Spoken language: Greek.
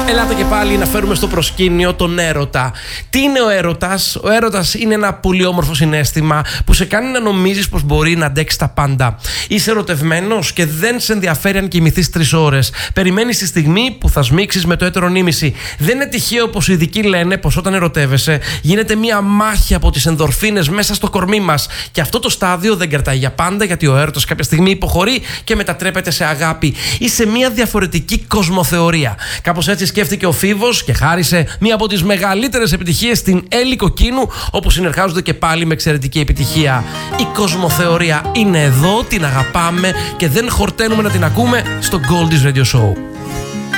Ελάτε και πάλι να φέρουμε στο προσκήνιο τον έρωτα. Τι είναι ο έρωτας? Ο έρωτας είναι ένα πολύ όμορφο συναίσθημα που σε κάνει να νομίζεις πως μπορεί να αντέξει τα πάντα. Είσαι ερωτευμένος και δεν σε ενδιαφέρει αν κοιμηθείς 3 ώρες. Περιμένεις τη στιγμή που θα σμίξεις με το έτερον ήμιση. Δεν είναι τυχαίο πως οι ειδικοί λένε πως όταν ερωτεύεσαι γίνεται μία μάχη από τις ενδορφίνες μέσα στο κορμί μας. Και αυτό το στάδιο δεν κρατάει για πάντα, γιατί ο έρωτας κάποια στιγμή υποχωρεί και μετατρέπεται σε αγάπη ή σε μία διαφορετική κοσμοθεωρία. Κάπως έτσι σκέφτηκε ο Φίβος και χάρισε μία από τις μεγαλύτερες επιτυχίες στην Έλλη Κοκκίνου, όπου συνεργάζονται και πάλι με εξαιρετική επιτυχία. Η κοσμοθεωρία είναι εδώ, την αγαπάμε και δεν χορταίνουμε να την ακούμε στο Goldies Radio Show.